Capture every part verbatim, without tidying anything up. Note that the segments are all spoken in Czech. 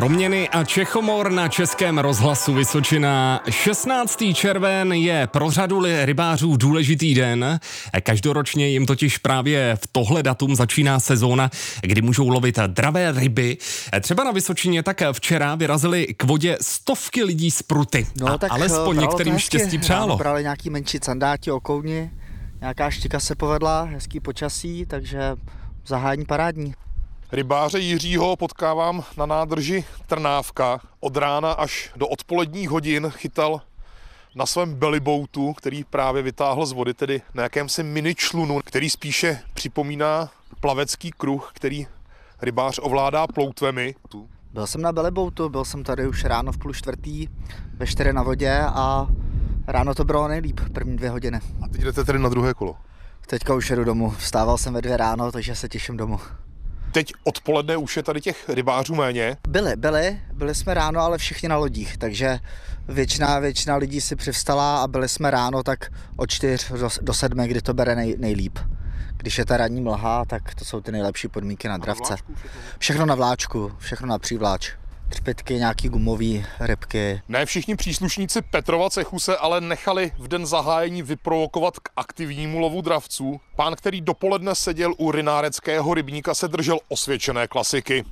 Roměny a Čechomor na Českém rozhlasu Vysočina. šestnáctého červen je pro řadu rybářů důležitý den. Každoročně jim totiž právě v tohle datum začíná sezóna, kdy můžou lovit dravé ryby. Třeba na Vysočině tak včera vyrazili k vodě stovky lidí z Pruty. No, a tak alespoň některým štěstí přálo. Brali nějaký menší sandáti, okouni, nějaká štika se povedla, hezký počasí, takže zahájení parádní. Rybáře Jiřího potkávám na nádrži Trnávka. Od rána až do odpoledních hodin chytal na svém bellyboatu, který právě vytáhl z vody, tedy na jakémsi mini člunu, který spíše připomíná plavecký kruh, který rybář ovládá ploutvemi. Byl jsem na bellyboatu, byl jsem tady už ráno v půl čtvrtý, ve čtyři na vodě a ráno to bylo nejlíp, první dvě hodiny. A teď jdete tedy na druhé kolo? Teďka už jedu domů, vstával jsem ve dvě ráno, takže se těším domů. Teď odpoledne už je tady těch rybářů méně? Byli, byli, byli jsme ráno, ale všichni na lodích, takže většina, většina lidí si přivstala a byli jsme ráno tak od čtyř do, do sedmi, kdy to bere nej, nejlíp. Když je ta ranní mlha, tak to jsou ty nejlepší podmínky na dravce. Všechno na vláčku, všechno na přívláč. Třpytky, nějaký gumový rybky. Ne všichni příslušníci Petrova cechu se ale nechali v den zahájení vyprovokovat k aktivnímu lovu dravců. Pán, který dopoledne seděl u rynáreckého rybníka, se držel osvědčené klasiky.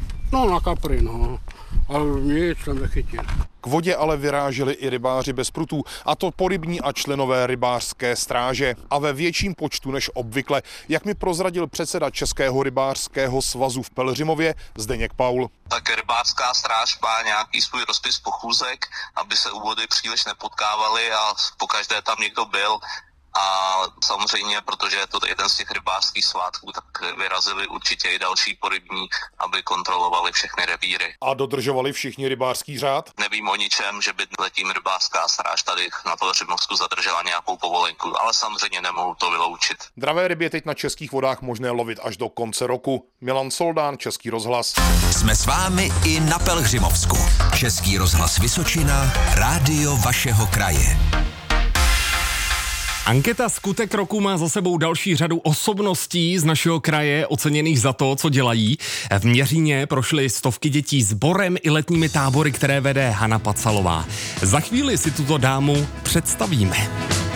No na kapry, no, ale nic jsem nechytil. K vodě ale vyráželi i rybáři bez prutů, a to porybní a členové rybářské stráže. A ve větším počtu než obvykle, jak mi prozradil předseda Českého rybářského svazu v Pelhřimově Zdeněk Paul. Tak rybářská stráž má nějaký svůj rozpis pochůzek, aby se u vody příliš nepotkávali a pokaždé tam někdo byl. A samozřejmě, protože je to jeden z těch rybářských svátků, tak vyrazili určitě i další porybní, aby kontrolovali všechny revíry. A dodržovali všichni rybářský řád? Nevím o ničem, že by letím rybářská stráž tady na Pelhřimovsku zadržela nějakou povolenku, ale samozřejmě nemohu to vyloučit. Dravé ryby je teď na českých vodách možné lovit až do konce roku. Milan Soldán, Český rozhlas. Jsme s vámi i na Pelhřimovsku. Český rozhlas Vysočina, rádio vašeho kraje. Anketa Skutek roku má za sebou další řadu osobností z našeho kraje oceněných za to, co dělají. V Měříně prošly stovky dětí sborem i letními tábory, které vede Hana Pacalová. Za chvíli si tuto dámu představíme.